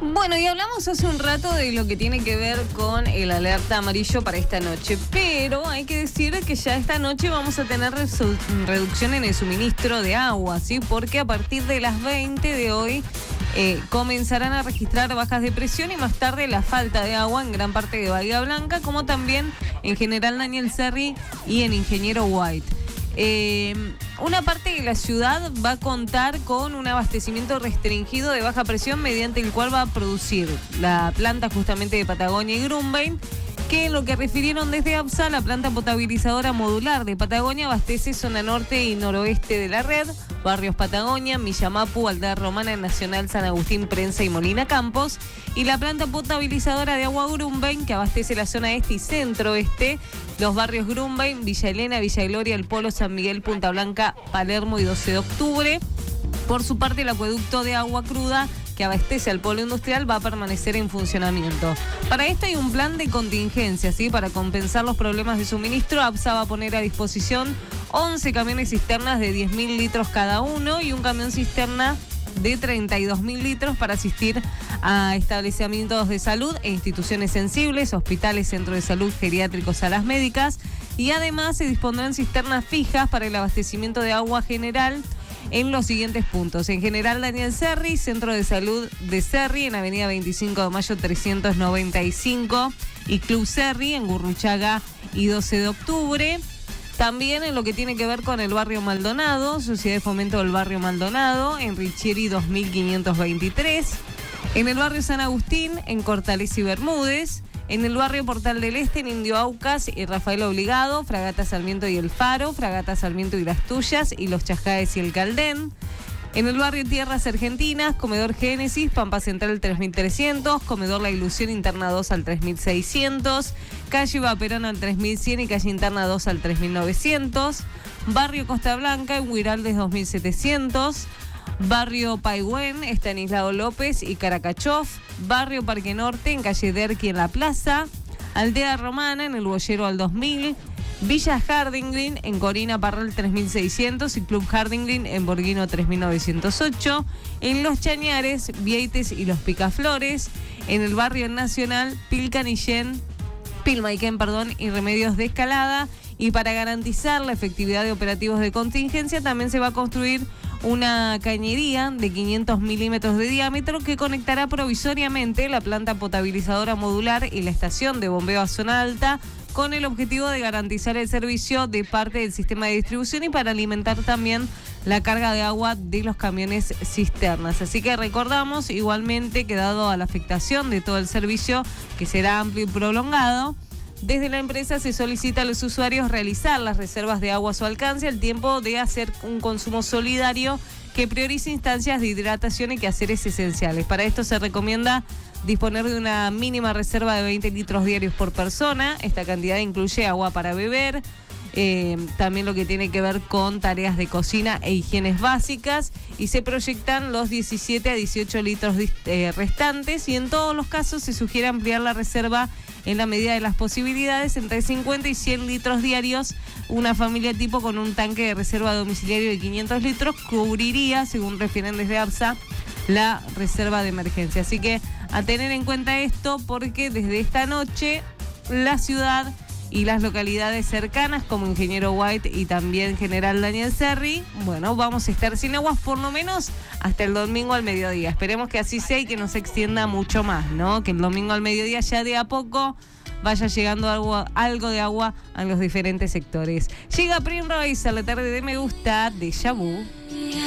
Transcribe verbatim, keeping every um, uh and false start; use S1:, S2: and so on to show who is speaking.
S1: Bueno, y hablamos hace un rato de lo que tiene que ver con el alerta amarillo para esta noche, pero hay que decir que ya esta noche vamos a tener reducción en el suministro de agua, ¿sí? Porque a partir de las veinte de hoy eh, comenzarán a registrar bajas de presión y más tarde la falta de agua en gran parte de Bahía Blanca, como también en General Daniel Serri y en Ingeniero White. Eh, una parte de la ciudad va a contar con un abastecimiento restringido de baja presión mediante el cual va a producir la planta justamente de Patagonia y Grumbein, que en lo que refirieron desde APSA, la planta potabilizadora modular de Patagonia abastece zona norte y noroeste de la red, barrios Patagonia, Millamapu, Aldea Romana, Nacional, San Agustín, Prensa y Molina Campos, y la planta potabilizadora de agua Grumbein, que abastece la zona este y centro-este, los barrios Grumbein, Villa Elena, Villa Gloria, El Polo, San Miguel, Punta Blanca, Palermo y doce de octubre. Por su parte, el acueducto de agua cruda que abastece al polo industrial va a permanecer en funcionamiento. Para esto hay un plan de contingencia, ¿sí? Para compensar los problemas de suministro, APSA va a poner a disposición once camiones cisternas de diez mil litros cada uno y un camión cisterna de treinta y dos mil litros para asistir a establecimientos de salud e instituciones sensibles, hospitales, centros de salud, geriátricos, salas médicas, y además se dispondrán cisternas fijas para el abastecimiento de agua general en los siguientes puntos. En General Daniel Serri, Centro de Salud de Serri, en Avenida veinticinco de mayo trescientos noventa y cinco, y Club Serri, en Gurruchaga y doce de octubre. También en lo que tiene que ver con el barrio Maldonado, Sociedad de Fomento del Barrio Maldonado, en Richieri dos mil quinientos veintitrés. En el barrio San Agustín, en Cortales y Bermúdez. En el barrio Portal del Este, en Indio Aucas y Rafael Obligado, Fragata Sarmiento y El Faro, Fragata Sarmiento y Las Tuyas, y Los Chajaes y El Caldén. En el barrio Tierras Argentinas, Comedor Génesis, Pampa Central tres mil trescientos, Comedor La Ilusión Interna dos al tres mil seiscientos, Calle Vaperón al tres mil cien y Calle Interna dos al tres mil novecientos, Barrio Costa Blanca, en Huiraldes dos mil setecientos, Barrio Paigüén, Estanislao López y Caracachov, Barrio Parque Norte, en Calle Derqui en La Plaza, Aldea Romana, en el Boyero al dos mil, Villa Hardinglin, en Corina Parral tres mil seiscientos y Club Hardinglin, en Borguino tres mil novecientos ocho, en Los Chañares, Vieites y Los Picaflores, en el barrio Nacional, Pilcanillén, Pilmaiquén, perdón, y Remedios de Escalada. Y para garantizar la efectividad de operativos de contingencia, también se va a construir una cañería de quinientos milímetros de diámetro que conectará provisoriamente la planta potabilizadora modular y la estación de bombeo a zona alta, con el objetivo de garantizar el servicio de parte del sistema de distribución y para alimentar también la carga de agua de los camiones cisternas. Así que recordamos igualmente que dado a la afectación de todo el servicio, que será amplio y prolongado, desde la empresa se solicita a los usuarios realizar las reservas de agua a su alcance al tiempo de hacer un consumo solidario que priorice instancias de hidratación y quehaceres esenciales. Para esto se recomienda disponer de una mínima reserva de veinte litros diarios por persona. Esta cantidad incluye agua para beber, eh, también lo que tiene que ver con tareas de cocina e higienes básicas, y se proyectan los diecisiete a dieciocho litros eh, restantes, y en todos los casos se sugiere ampliar la reserva en la medida de las posibilidades, entre cincuenta y cien litros diarios. Una familia tipo con un tanque de reserva domiciliario de quinientos litros cubriría, según refieren desde APSA, la reserva de emergencia. Así que a tener en cuenta esto, porque desde esta noche la ciudad y las localidades cercanas como Ingeniero White y también General Daniel Serri, bueno, vamos a estar sin aguas por lo menos hasta el domingo al mediodía. Esperemos que así sea y que no se extienda mucho más, ¿no? Que el domingo al mediodía ya de a poco vaya llegando algo, algo de agua a los diferentes sectores. Llega Primrose a la tarde de Me Gusta de Déjà Vu.